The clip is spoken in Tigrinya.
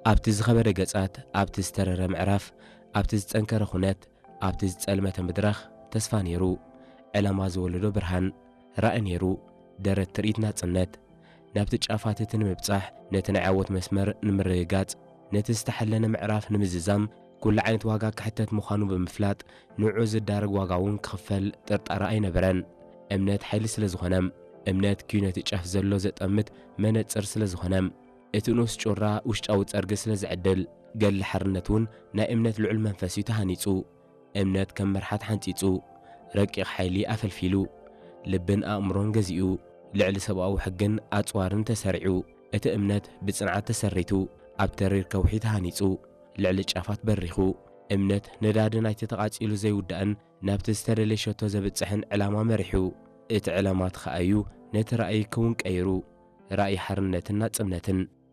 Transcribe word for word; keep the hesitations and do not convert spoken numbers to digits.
ኣብቲ ዝኸበረ ገጻት ኣብቲ ዝተረረ ምዕራፍ ኣብቲ ዝጸንከረ ኹነት ኣብቲ ዝጸልመተ ምድራኽ ተስፋ ነይሩ ዕላማ ዝወለዶ ብርሃን ራእይ ነይሩ ደረት ትርኢት ናጽነት ናብቲ ጫፋት እቲ ንምብጻሕ ነቲ ናይ ዓወት መስመር ንምርግጋጽ ነቲ ዝተሓለነ ምዕራፍ ንምዝዛም ኩሉ ዓይነት ዋጋ ክሕተት ምዃኑ ብምፍላጥ ንዑ ዝዳረግ ዋጋ እውን ክኽፈል ጥርጣረ ኣይነበረን እምነት ሓይሊ ስለ ዝኾነ እምነት ክዩነቲ ጫፍ ዘሎ ዘጠምት መነጽር ስለ ዝኾነ እቲ ንኡስ ጮራ ውሽጣዊ ጸርጊ ስለ ዝዕድል ገሊ ሓርነት እውን ናይ እምነት ልዑል መንፈስ እዩ ተሃኒጹ እምነት ከም መርሓት ሓንጺጹ ረቂቕ ሓይሊ ኣፈልፊሉ ልብን ኣእምሮን ገዚኡ ልዕሊ ሰብኣዊ ሕግን ኣጽዋርን ተሰሪዑ እቲ እምነት ብጽንዓት ተሰሪቱ ኣብ ተሪር ከውሒ ተሃኒጹ ልዕሊ ጫፋት በሪኹ እምነት ነዳዲ ናይቲ ተቓጺሉ ዘይውዳእን ናብቲ ዝተደለየ ሸቶ ዘብጽሕን ዕላማ መሪሑ እቲ ዕላማ ተኸኣዩ ነቲ ራእይ ክውን ቀይሩ ራእይ ሓርነትን ናጽነትን